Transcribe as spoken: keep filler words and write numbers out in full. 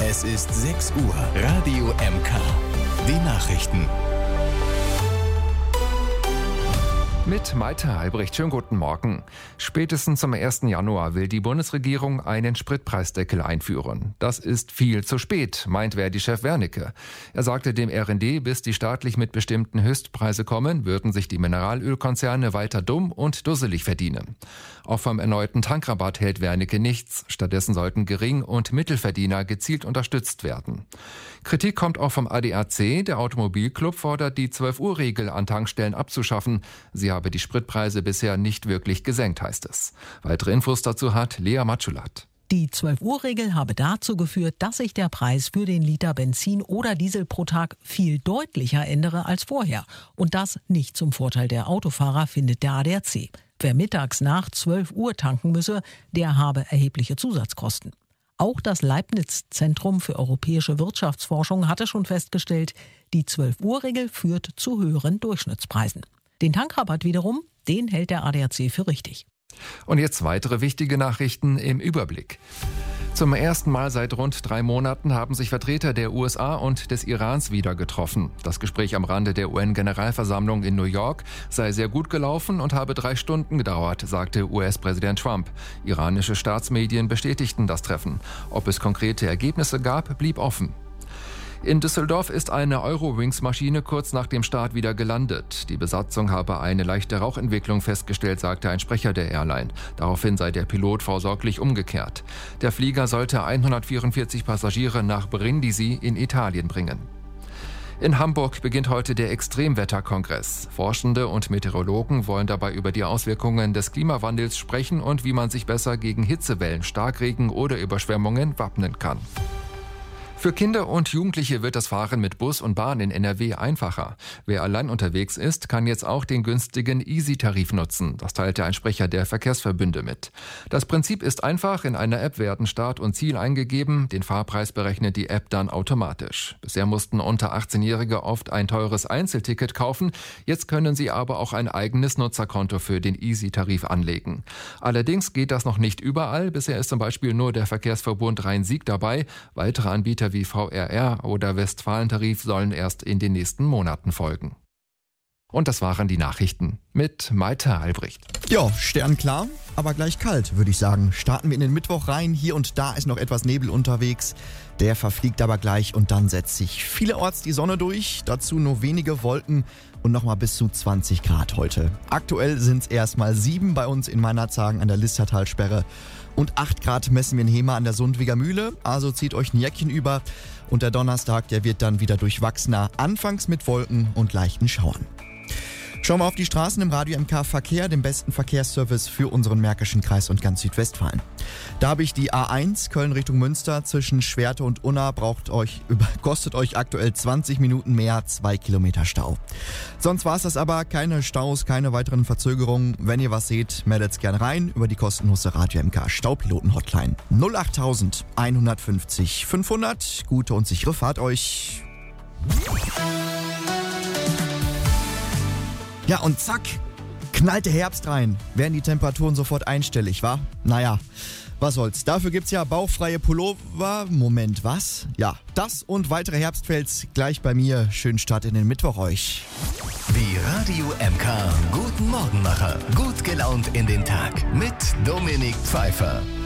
Es ist sechs Uhr. Radio M K. Die Nachrichten. Mit Malte Albrecht, schönen guten Morgen. Spätestens zum ersten Januar will die Bundesregierung einen Spritpreisdeckel einführen. Das ist viel zu spät, meint Verdi-Chef Wernicke. Er sagte dem R N D, bis die staatlich mitbestimmten Höchstpreise kommen, würden sich die Mineralölkonzerne weiter dumm und dusselig verdienen. Auch vom erneuten Tankrabatt hält Wernicke nichts. Stattdessen sollten Gering- und Mittelverdiener gezielt unterstützt werden. Kritik kommt auch vom A D A C. Der Automobilclub fordert, die zwölf-Uhr-Regel an Tankstellen abzuschaffen. Sie habe die Spritpreise bisher nicht wirklich gesenkt, heißt es. Weitere Infos dazu hat Lea Matschulat. Die zwölf-Uhr-Regel habe dazu geführt, dass sich der Preis für den Liter Benzin oder Diesel pro Tag viel deutlicher ändere als vorher. Und das nicht zum Vorteil der Autofahrer, findet der A D A C. Wer mittags nach zwölf Uhr tanken müsse, der habe erhebliche Zusatzkosten. Auch das Leibniz-Zentrum für europäische Wirtschaftsforschung hatte schon festgestellt, die zwölf-Uhr-Regel führt zu höheren Durchschnittspreisen. Den Tankrabatt wiederum, den hält der A D A C für richtig. Und jetzt weitere wichtige Nachrichten im Überblick. Zum ersten Mal seit rund drei Monaten haben sich Vertreter der U S A und des Irans wieder getroffen. Das Gespräch am Rande der U N-Generalversammlung in New York sei sehr gut gelaufen und habe drei Stunden gedauert, sagte U S-Präsident Trump. Iranische Staatsmedien bestätigten das Treffen. Ob es konkrete Ergebnisse gab, blieb offen. In Düsseldorf ist eine Eurowings-Maschine kurz nach dem Start wieder gelandet. Die Besatzung habe eine leichte Rauchentwicklung festgestellt, sagte ein Sprecher der Airline. Daraufhin sei der Pilot vorsorglich umgekehrt. Der Flieger sollte hundertvierundvierzig Passagiere nach Brindisi in Italien bringen. In Hamburg beginnt heute der Extremwetterkongress. Forschende und Meteorologen wollen dabei über die Auswirkungen des Klimawandels sprechen und wie man sich besser gegen Hitzewellen, Starkregen oder Überschwemmungen wappnen kann. Für Kinder und Jugendliche wird das Fahren mit Bus und Bahn in N R W einfacher. Wer allein unterwegs ist, kann jetzt auch den günstigen Easy-Tarif nutzen. Das teilte ein Sprecher der Verkehrsverbünde mit. Das Prinzip ist einfach. In einer App werden Start und Ziel eingegeben. Den Fahrpreis berechnet die App dann automatisch. Bisher mussten unter achtzehnjährige oft ein teures Einzelticket kaufen. Jetzt können sie aber auch ein eigenes Nutzerkonto für den Easy-Tarif anlegen. Allerdings geht das noch nicht überall. Bisher ist zum Beispiel nur der Verkehrsverbund Rhein-Sieg dabei. Weitere Anbieter wie V R R oder Westfalentarif sollen erst in den nächsten Monaten folgen. Und das waren die Nachrichten mit Malte Albrecht. Ja, sternklar, aber gleich kalt, würde ich sagen. Starten wir in den Mittwoch rein. Hier und da ist noch etwas Nebel unterwegs. Der verfliegt aber gleich und dann setzt sich vielerorts die Sonne durch. Dazu nur wenige Wolken und nochmal bis zu zwanzig Grad heute. Aktuell sind es erstmal sieben bei uns in Meinerzhagen an der Listertalsperre. Und acht Grad messen wir in Hema an der Sundwiger Mühle, also zieht euch ein Jäckchen über. Und der Donnerstag, der wird dann wieder durchwachsener, anfangs mit Wolken und leichten Schauern. Schauen wir auf die Straßen im Radio M K Verkehr, dem besten Verkehrsservice für unseren Märkischen Kreis und ganz Südwestfalen. Da habe ich die A eins Köln Richtung Münster zwischen Schwerte und Unna, braucht euch, kostet euch aktuell zwanzig Minuten mehr, zwei Kilometer Stau. Sonst war es das aber, keine Staus, keine weiteren Verzögerungen. Wenn ihr was seht, meldet's gerne rein über die kostenlose Radio M K Staupiloten-Hotline null acht eins fünf null fünfhundert. Gute und sichere Fahrt euch. Ja, und zack, knallt der Herbst rein. Werden die Temperaturen sofort einstellig, wa? Naja, was soll's. Dafür gibt's ja bauchfreie Pullover. Moment, was? Ja, das und weitere Herbstfels gleich bei mir. Schönen Start in den Mittwoch euch. Die Radio M K Guten Morgenmacher. Gut gelaunt in den Tag mit Dominik Pfeiffer.